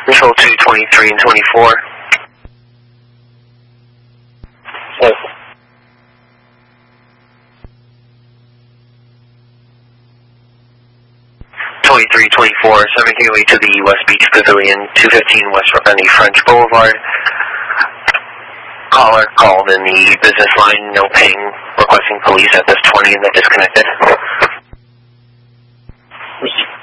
Control 223 and 24. Yes. 2324, sending Haley to the West Beach Pavilion, 215 West Ravenny French Boulevard. Caller called in the business line, no ping, requesting police at this 20 and then disconnected.